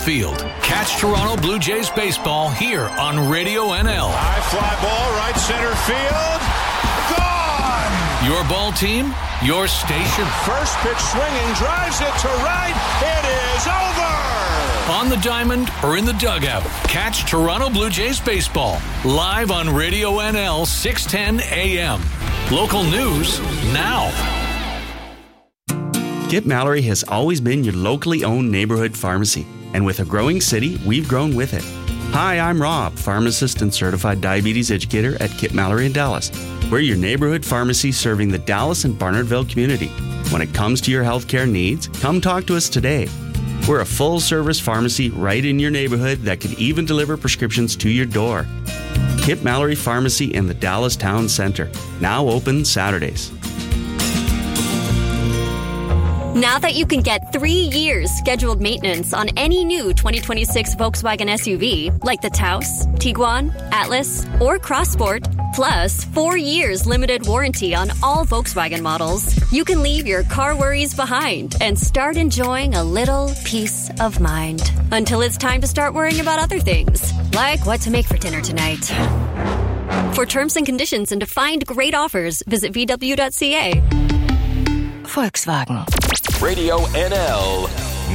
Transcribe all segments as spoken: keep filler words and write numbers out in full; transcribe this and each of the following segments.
field. Catch Toronto Blue Jays baseball here on Radio N L. High fly ball, right center field. Gone! Your ball team, your station. First pitch swinging, drives it to right. It is over! On the diamond or in the dugout, catch Toronto Blue Jays baseball live on Radio N L six ten A M. Local news now. Kip Mallory has always been your locally owned neighborhood pharmacy. And with a growing city, we've grown with it. Hi, I'm Rob, pharmacist and certified diabetes educator at Kip Mallory in Dallas. We're your neighborhood pharmacy serving the Dallas and Barnardville community. When it comes to your healthcare needs, come talk to us today. We're a full-service pharmacy right in your neighborhood that could even deliver prescriptions to your door. Kip Mallory Pharmacy in the Dallas Town Center, now open Saturdays. Now that you can get three years scheduled maintenance on any new twenty twenty-six Volkswagen S U V, like the Taos, Tiguan, Atlas, or Crossport, plus four years limited warranty on all Volkswagen models, you can leave your car worries behind and start enjoying a little peace of mind. Until it's time to start worrying about other things, like what to make for dinner tonight. For terms and conditions and to find great offers, visit v w dot c a. Volkswagen. Radio N L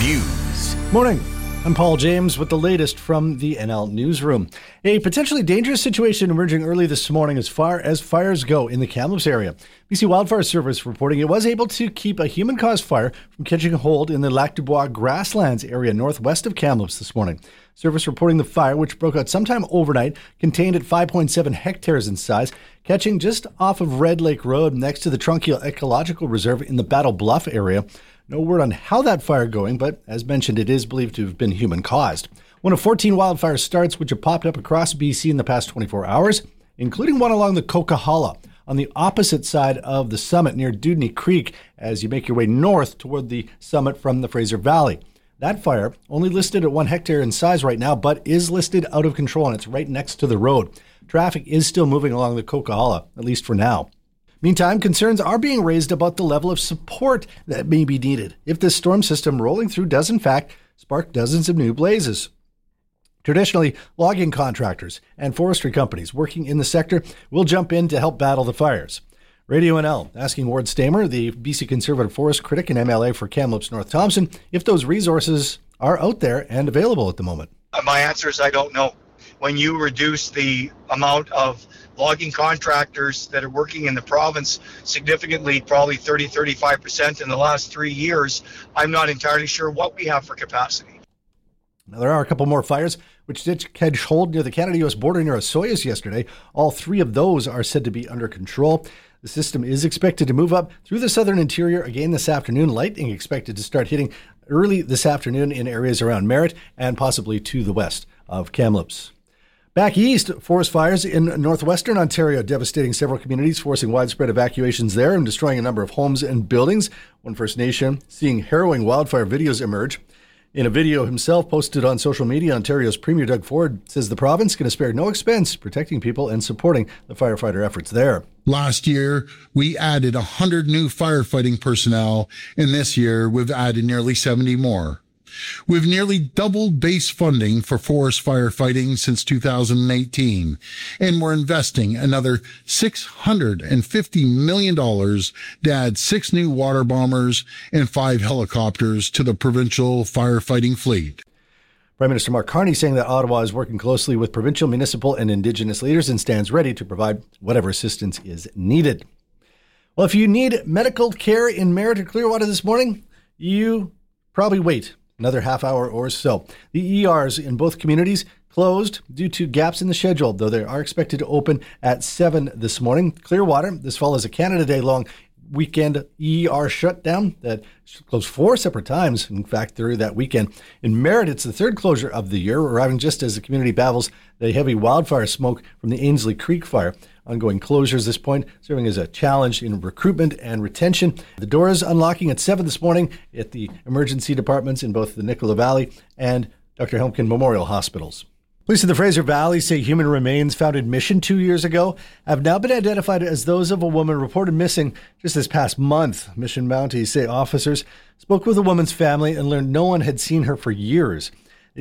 News. Morning. I'm Paul James with the latest from the N L Newsroom. A potentially dangerous situation emerging early this morning as far as fires go in the Kamloops area. B C Wildfire Service reporting it was able to keep a human-caused fire from catching hold in the Lac du Bois grasslands area northwest of Kamloops this morning. Service reporting the fire, which broke out sometime overnight, contained at five point seven hectares in size, catching just off of Red Lake Road next to the Trunkiel Ecological Reserve in the Battle Bluff area. No word on how that fire going, but as mentioned, it is believed to have been human-caused. One of fourteen wildfire starts which have popped up across B C in the past twenty-four hours, including one along the Coquihalla on the opposite side of the summit near Dudney Creek as you make your way north toward the summit from the Fraser Valley. That fire, only listed at one hectare in size right now, but is listed out of control, and it's right next to the road. Traffic is still moving along the Coquihalla, at least for now. Meantime, concerns are being raised about the level of support that may be needed if this storm system rolling through does in fact spark dozens of new blazes. Traditionally, logging contractors and forestry companies working in the sector will jump in to help battle the fires. Radio N L asking Ward Stamer, the B C Conservative Forest critic and M L A for Kamloops North Thompson, if those resources are out there and available at the moment. My answer is I don't know. When you reduce the amount of logging contractors that are working in the province significantly, probably thirty, thirty-five percent in the last three years, I'm not entirely sure what we have for capacity. Now, there are a couple more fires which did catch hold near the Canada-U S border near Osoyoos yesterday. All three of those are said to be under control. The system is expected to move up through the southern interior again this afternoon. Lightning expected to start hitting early this afternoon in areas around Merritt and possibly to the west of Kamloops. Back east, forest fires in northwestern Ontario devastating several communities, forcing widespread evacuations there and destroying a number of homes and buildings. One First Nation seeing harrowing wildfire videos emerge. In a video himself posted on social media, Ontario's Premier Doug Ford says the province is going to spare no expense protecting people and supporting the firefighter efforts there. Last year, we added one hundred new firefighting personnel, and this year we've added nearly seventy more. We've nearly doubled base funding for forest firefighting since two thousand eighteen, and we're investing another six hundred fifty million dollars to add six new water bombers and five helicopters to the provincial firefighting fleet. Prime Minister Mark Carney saying that Ottawa is working closely with provincial, municipal, and Indigenous leaders and stands ready to provide whatever assistance is needed. Well, if you need medical care in Merritt or Clearwater this morning, you probably wait another half hour or so. The E Rs in both communities closed due to gaps in the schedule, though they are expected to open at seven this morning. Clearwater, this follows a Canada Day long weekend E R shutdown that closed four separate times, in fact, through that weekend. In Merritt, it's the third closure of the year, arriving just as the community battles the heavy wildfire smoke from the Ainslie Creek fire. Ongoing closures at this point, serving as a challenge in recruitment and retention. The doors unlocking at seven this morning at the emergency departments in both the Nicola Valley and Doctor Helmken Memorial Hospitals. Police in the Fraser Valley say human remains found in Mission two years ago have now been identified as those of a woman reported missing just this past month. Mission Mounties say officers spoke with the woman's family and learned no one had seen her for years.